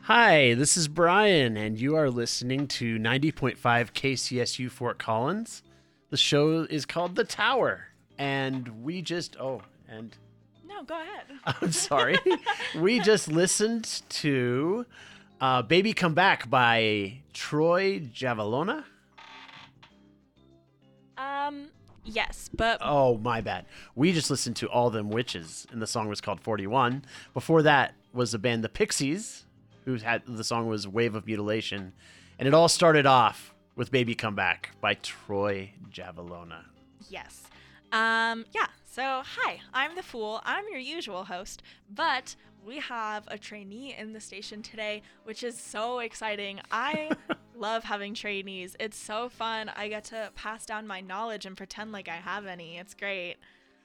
Hi, this is Brian, and you are listening to 90.5 KCSU Fort Collins. The show is called The Tower, and No, go ahead. I'm sorry. We just listened to Baby Come Back by Troy Javalona. Yes, but Oh, my bad. We just listened to All Them Witches, and the song was called 41. Before that was the band The Pixies, the song was Wave of Mutilation. And it all started off with Baby Come Back by Troy Javalona. yes. So hi, I'm the Fool. I'm your usual host, but we have a trainee in the station today, which is so exciting. I love having trainees. It's so fun. I get to pass down my knowledge and pretend like I have any. It's great.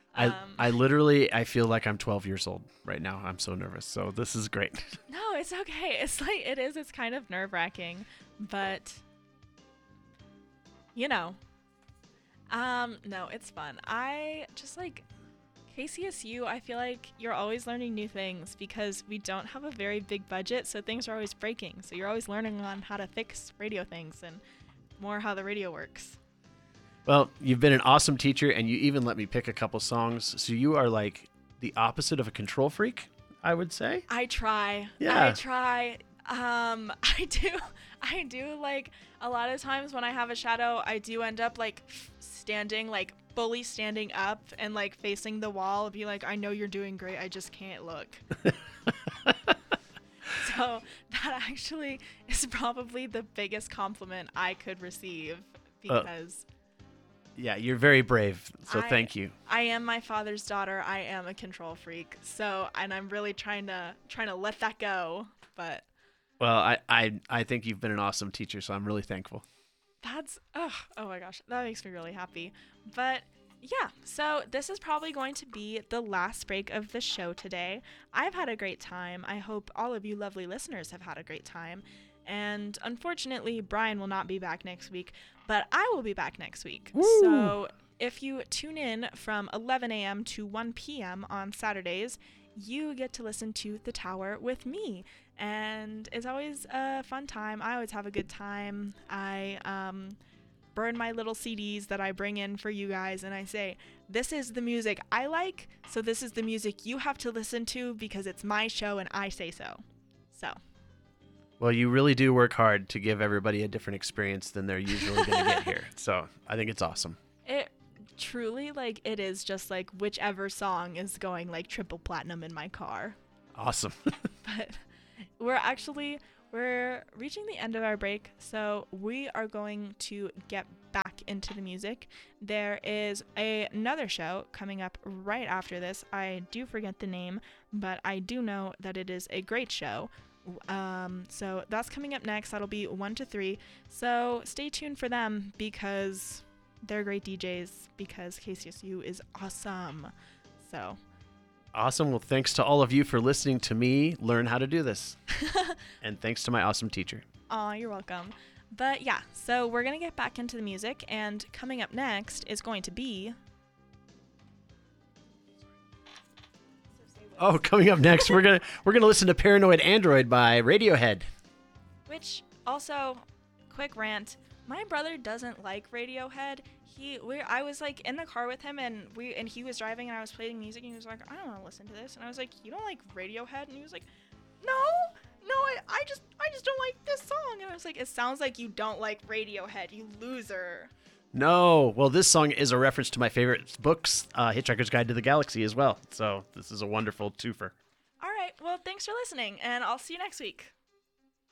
I feel like I'm 12 years old right now. I'm so nervous. So this is great. No, it's okay. It's kind of nerve-wracking, but no, it's fun. I just like KCSU, I feel like you're always learning new things because we don't have a very big budget, so things are always breaking. So you're always learning on how to fix radio things and more how the radio works. Well, you've been an awesome teacher, and you even let me pick a couple songs. So you are like the opposite of a control freak, I would say. I try. Yeah. I try. I do like a lot of times when I have a shadow, I do end up like standing, like fully standing up and like facing the wall, be like, I know you're doing great, I just can't look. So that actually is probably the biggest compliment I could receive because Yeah, you're very brave. So thank you. I am my father's daughter. I am a control freak. So, and I'm really trying to let that go, but Well, I think you've been an awesome teacher, so I'm really thankful. that's, oh my gosh, that makes me really happy. But yeah, so this is probably going to be the last break of the show today. I've had a great time. I hope all of you lovely listeners have had a great time. And unfortunately, Brian will not be back next week, but I will be back next week. Woo! So if you tune in from 11 a.m. to 1 p.m. on Saturdays, you get to listen to The Tower with me. And it's always a fun time. I always have a good time. I burn my little CDs that I bring in for you guys, and I say, this is the music I like, so this is the music you have to listen to because it's my show and I say so. So. Well, you really do work hard to give everybody a different experience than they're usually going to get here. So I think it's awesome. It truly, like, it is just like whichever song is going like triple platinum in my car. Awesome. But we're reaching the end of our break, so we are going to get back into the music. There is another show coming up right after this. I do forget the name, but I do know that it is a great show. So that's coming up next. That'll be 1 to 3. So stay tuned for them because they're great DJs, because KCSU is awesome. So Awesome. Well, thanks to all of you for listening to me learn how to do this. And thanks to my awesome teacher. Aw, you're welcome. But yeah, so we're going to get back into the music, and coming up next is going to be... Oh, coming up next, we're gonna listen to Paranoid Android by Radiohead. Which, also, quick rant, my brother doesn't like Radiohead. I was like in the car with him, and he was driving, and I was playing music, and he was like, I don't want to listen to this. And I was like, you don't like Radiohead? And he was like, no, I just don't like this song. And I was like, it sounds like you don't like Radiohead, you loser. No. Well, this song is a reference to my favorite books, Hitchhiker's Guide to the Galaxy as well. So this is a wonderful twofer. All right, well, thanks for listening, and I'll see you next week.